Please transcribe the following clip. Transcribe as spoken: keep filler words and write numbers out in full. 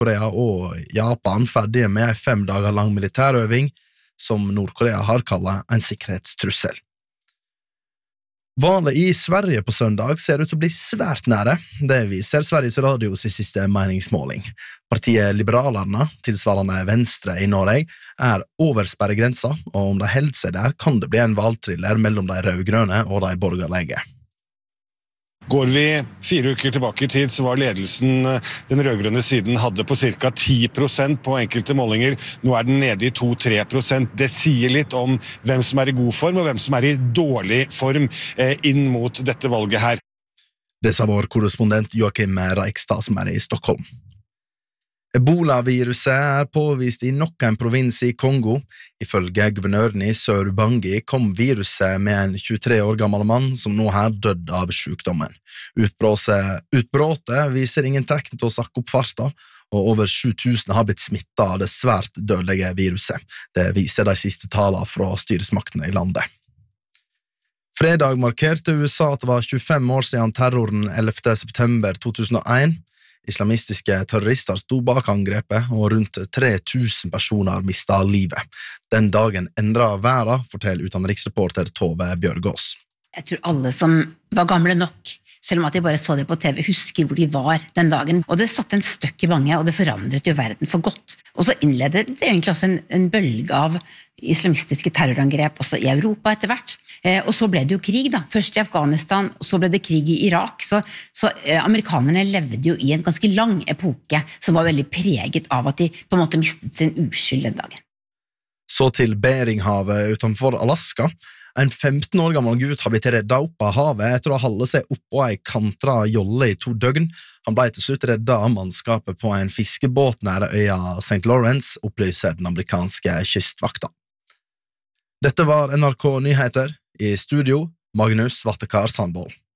Nord-Korea og Japan ferdige med en fem dager lang militærøving som Nord-Korea har kallet en sikkerhetstrussel. Valet i Sverige på søndag ser ut til å bli svært nære. Det viser Sveriges Radios siste meningsmåling. Partiet Liberalerna, tilsvarende Venstre i Norge, er over sperregrensa, og om de holder seg der kan det bli en valgthriller mellom de rødgrønne og de borgerlige. Går vi fire uker tilbake i tid, så var ledelsen den rødgrønne siden hadde på cirka ti prosent på enkelte målinger. Nå er den nede i to til tre prosent. Det sier litt om hvem som er i god form og hvem som er i dårlig form eh, inn mot dette valget her. Det sa vår korrespondent Joakim Reikstad, som er i Stockholm. Ebola-viruset er påvist i nok en provins i Kongo. Ifølge guvernøren i Sør-Ubangi kom viruset med en tjuetre år gammel mann som nå har dødd av sykdommen. Utbråtet viser ingen tegn til å sakke opp farta, og over sju tusen har blitt smittet av det svært dødelige viruset. Det viser de siste tallene fra styresmaktene i landet. Fredag markerte U S A at det var tjuefem år siden terroren ellevte september to tusen og en. Islamistiske terrorister sto bak angrepet, og rundt tre tusen personer mistet livet. Den dagen endret verden, forteller utenriksreporter Tove Bjørgaas. Jeg tror alle som var gamle nok, selv om at de bare så det på T V, husker hvor de var den dagen. Og det satte en støkk i mange, og det forandret jo verden for godt. Og så innledet det egentlig også en, en bølge av islamistiske terrorangrep også i Europa etter hvert. Eh, og så ble det jo krig da, først i Afghanistan, og så ble det krig i Irak. Så, så eh, amerikanerne levde jo i en ganske lang epoke som var veldig preget av at de på en måte mistet sin uskyld den dagen. Så til Beringhavet utenfor Alaska. En femten år gammel gutt har blitt reddet opp av havet etter å holde seg oppå ei kantra jolle i to døgn. Han ble til slutt reddet av mannskapet på en fiskebåt nære øya Saint Lawrence, opplyser den amerikanske kystvakta. Dette var N R K Nyheter. I studio, Magnus Vattekar Sandvold.